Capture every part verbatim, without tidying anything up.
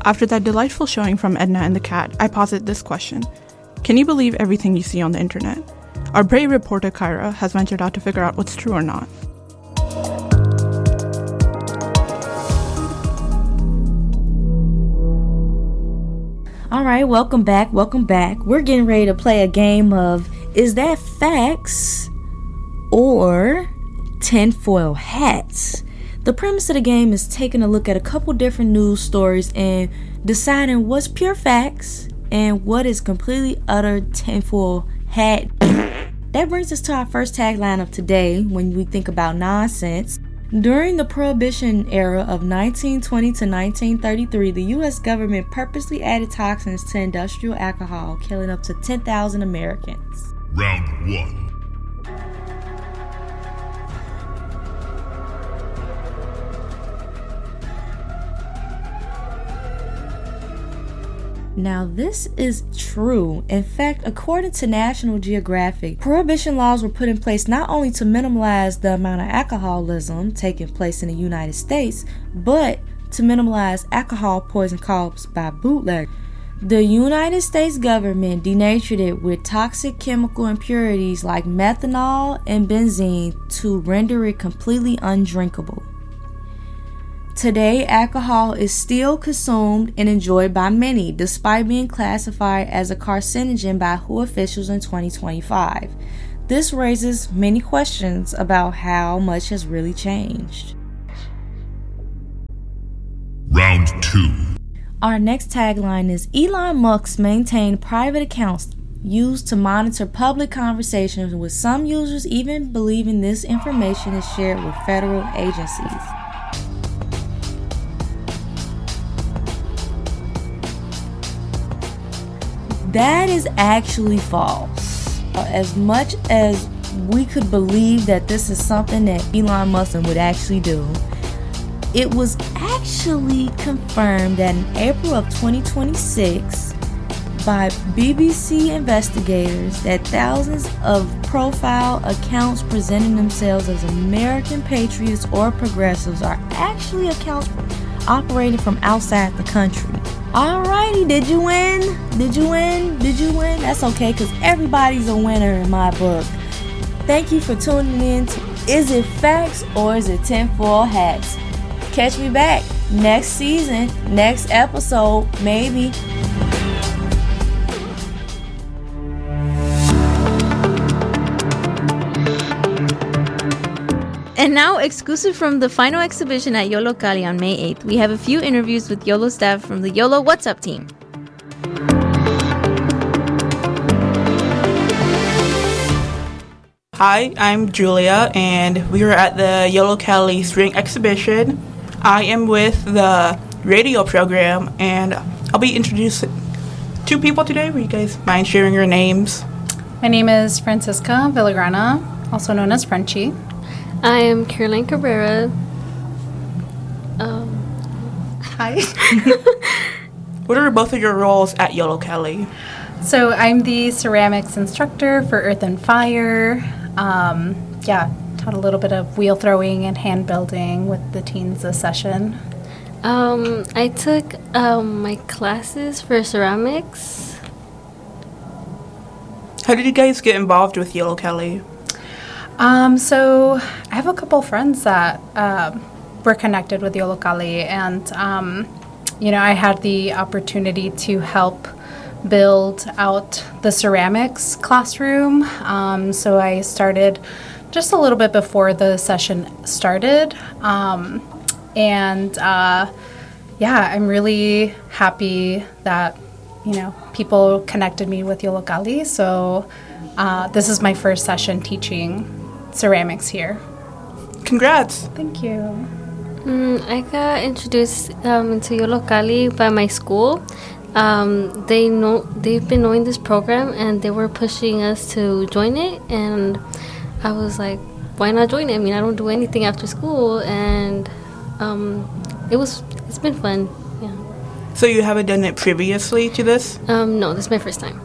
After that delightful showing from Edna and the cat, I posit this question. Can you believe everything you see on the internet? Our brave reporter Kyra has ventured out to figure out what's true or not. All right, welcome back, welcome back. We're getting ready to play a game of Is That Facts or Tinfoil Hats? The premise of the game is taking a look at a couple different news stories and deciding what's pure facts and what is completely utter tinfoil hat. That brings us to our first tagline of today when we think about nonsense. During the Prohibition era of nineteen twenty to nineteen thirty-three, the U S government purposely added toxins to industrial alcohol, killing up to ten thousand Americans. Round one. Now, this is true. In fact, according to National Geographic, prohibition laws were put in place not only to minimize the amount of alcoholism taking place in the United States, but to minimize alcohol poison caused by bootleggers. The United States government denatured it with toxic chemical impurities like methanol and benzene to render it completely undrinkable. Today, alcohol is still consumed and enjoyed by many, despite being classified as a carcinogen by W H O officials in twenty twenty-five. This raises many questions about how much has really changed. Round two. Our next tagline is Elon Musk maintained private accounts used to monitor public conversations, with some users even believing this information is shared with federal agencies. That is actually false. As much as we could believe that this is something that Elon Musk would actually do, it was actually confirmed that in April of twenty twenty-six by B B C investigators that thousands of profile accounts presenting themselves as American patriots or progressives are actually accounts operating from outside the country. Alrighty, did you win? Did you win? Did you win? That's okay, because everybody's a winner in my book. Thank you for tuning in to Is It Facts or Is It Tinfoil Hats? Catch me back next season, next episode, maybe. And now, exclusive from the final exhibition at YOLO Cali on May eighth, we have a few interviews with YOLO staff from the YOLO What's Up team. Hi, I'm Julia, and we are at the YOLO Cali Spring Exhibition. I am with the radio program, and I'll be introducing two people today. Would you guys mind sharing your names? My name is Francisca Villagrana, also known as Frenchie. I am Caroline Cabrera. Um, Hi. What are both of your roles at YOLO Cali? So I'm the ceramics instructor for Earth and Fire. Um, yeah, taught a little bit of wheel throwing and hand building with the teens this session. um, I took um, my classes for ceramics. How did you guys get involved with YOLO Cali? Um, so I have a couple friends that uh, were connected with YOLO Cali, and um, you know, I had the opportunity to help build out the ceramics classroom. Um, so I started just a little bit before the session started, um, and uh, yeah, I'm really happy that you know people connected me with YOLO Cali. So uh, this is my first session teaching ceramics here. Congrats. Thank you. Mm, I got introduced um, into YOLO Cali by my school. Um, they know they've been knowing this program, and they were pushing us to join it. And I was like, "Why not join it? I mean, I don't do anything after school." And um, it was it's been fun. Yeah. So you haven't done it previously to this? Um, no, this is my first time.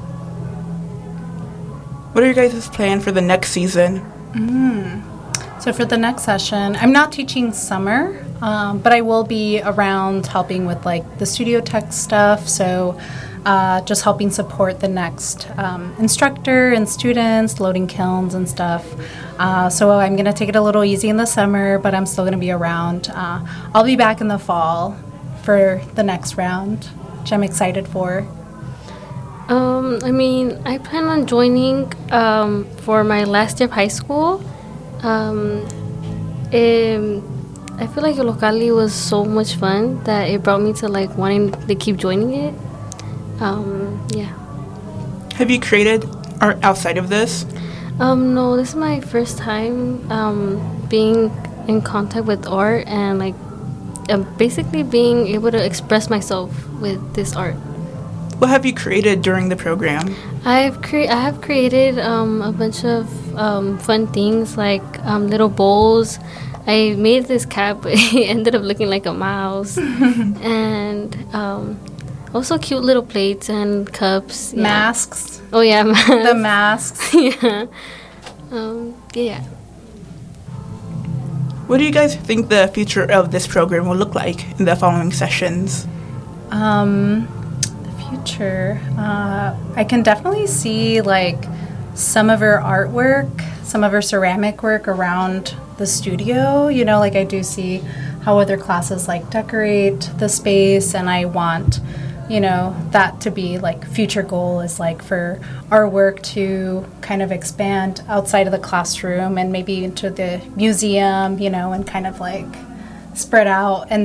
What are your guys' plans for the next season? Mm. So for the next session, I'm not teaching summer. Um, but I will be around helping with like the studio tech stuff. So uh, just helping support the next um, instructor and students, loading kilns and stuff. Uh, so I'm going to take it a little easy in the summer, but I'm still going to be around. Uh, I'll be back in the fall for the next round, which I'm excited for. Um, I mean, I plan on joining um, for my last year of high school. Um, um, I feel like Yollocalli was so much fun that it brought me to like wanting to keep joining it. Um, yeah. Have you created art outside of this? Um, no, this is my first time um, being in contact with art and like uh, basically being able to express myself with this art. What have you created during the program? I've cre- I have created um, a bunch of um, fun things like um, little bowls. I made this cap, but it ended up looking like a mouse. And um, also cute little plates and cups. Yeah. Masks. Oh, yeah, masks. The masks. yeah. Um, yeah. What do you guys think the future of this program will look like in the following sessions? Um, the future. Uh, I can definitely see like some of her artwork, some of her ceramic work around the studio. You know, like I do see how other classes like decorate the space, and I want, you know, that to be like future goal is like for our work to kind of expand outside of the classroom and maybe into the museum, you know, and kind of like spread out. And